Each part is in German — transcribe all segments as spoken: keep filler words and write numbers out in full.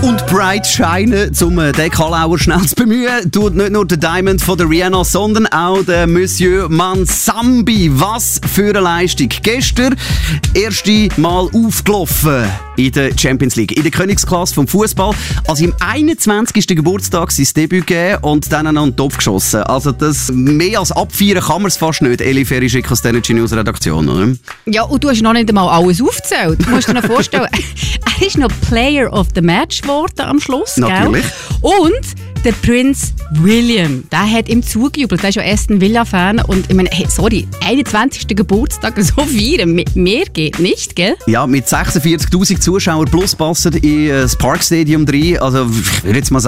und Bright scheinen, um den Kalauer schnell zu bemühen, tut nicht nur der Diamond von der Rihanna, sondern auch der Monsieur Mansambi. Was für eine Leistung. Gestern erste Mal aufgelaufen in der Champions League, in der Königsklasse vom Fußball. Also im einundzwanzigsten Geburtstag sein Debüt gegeben und dann noch einen Topf geschossen. Also das mehr als abfeiern kann man es fast nicht. Eli Ferry schickt aus der Energy News Redaktion, oder? Ja, und du hast noch nicht einmal alles aufgezählt. Du musst dir noch vorstellen, er ist noch Player of the Match geworden am Schluss. Natürlich. Gell? Und der Prinz William, der hat ihm zugejubelt. Der ist ja Aston Villa-Fan. Und ich meine, hey, sorry, einundzwanzigsten Geburtstag so feiern, mit mir geht nicht, gell? Ja, mit sechsundvierzigtausend Zuschauern plus passen in das Park Stadium rein. Also ich würde jetzt mal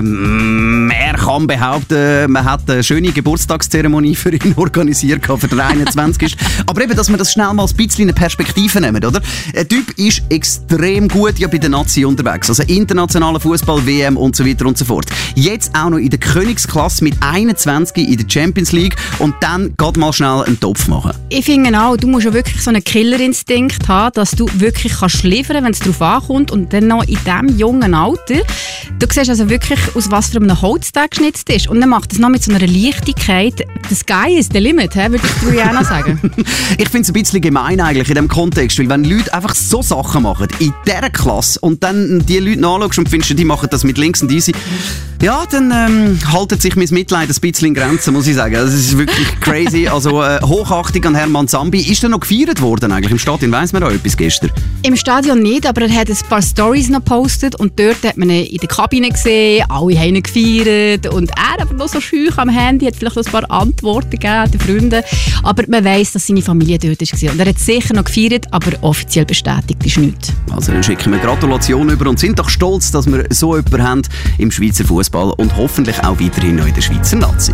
sagen, er kann behaupten, man hat eine schöne Geburtstagszeremonie für ihn organisiert für den einundzwanzigsten Aber eben, dass wir das schnell mal ein bisschen in eine Perspektive nehmen, oder? Der Typ ist extrem gut ja bei der Nazi unterwegs. Also internationaler Fußball, W M und so weiter und so fort. Jetzt auch noch in der Königsklasse mit einundzwanzig in der Champions League und dann geht mal schnell einen Topf machen. Ich finde auch, du musst ja wirklich so einen Killerinstinkt haben, dass du wirklich kannst liefern, wenn es darauf ankommt und dann noch in diesem jungen Alter. Du siehst also wirklich, aus was für einem Holz der geschnitzt ist. Und dann macht es noch mit so einer Leichtigkeit. The sky is the limit, he, würde ich Rihanna sagen. Ich finde es ein bisschen gemein eigentlich in diesem Kontext, weil wenn Leute einfach so Sachen machen, in dieser Klasse, und dann die Leute nachschaust und findest, die machen das mit links und easy, ja, dann ähm, haltet sich mein Mitleid ein bisschen in Grenzen, muss ich sagen. Das ist wirklich crazy. Also äh, Hochachtung an Herrn Mansambi. Ist er noch gefeiert worden eigentlich? Im Stadion weiss man da etwas gestern? Im Stadion nicht, aber er hat ein paar Storys noch gepostet und dort hat man ihn in der Kabine gesehen, alle haben ihn gefeiert und er aber noch so schüch am Handy, hat vielleicht noch ein paar Antworten gegeben den Freunden, aber man weiss, dass seine Familie dort war und er hat sicher noch gefeiert, aber offiziell bestätigt ist nichts. Also dann schicken wir Gratulation über und sind doch stolz, dass wir so jemanden haben im Schweizer Fußball und hoffentlich auch weiterhin noch in der Schweizer Nazi.